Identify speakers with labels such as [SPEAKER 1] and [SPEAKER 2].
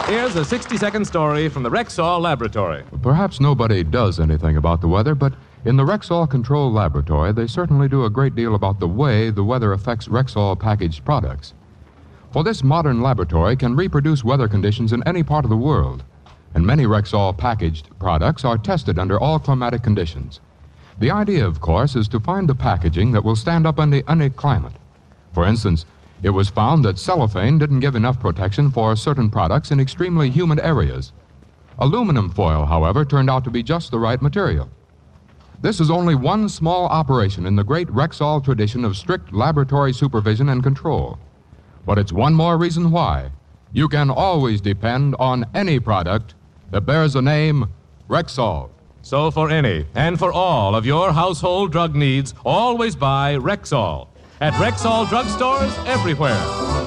[SPEAKER 1] Here's a 60-second story from the Rexall Laboratory.
[SPEAKER 2] Perhaps nobody does anything about the weather, but in the Rexall Control Laboratory, they certainly do a great deal about the way the weather affects Rexall packaged products. For this modern laboratory can reproduce weather conditions in any part of the world, and many Rexall packaged products are tested under all climatic conditions. The idea, of course, is to find the packaging that will stand up under any climate. For instance, it was found that cellophane didn't give enough protection for certain products in extremely humid areas. Aluminum foil, however, turned out to be just the right material. This is only one small operation in the great Rexall tradition of strict laboratory supervision and control. But it's one more reason why you can always depend on any product that bears the name Rexall.
[SPEAKER 1] So for any and for all of your household drug needs, always buy Rexall at Rexall drugstores everywhere.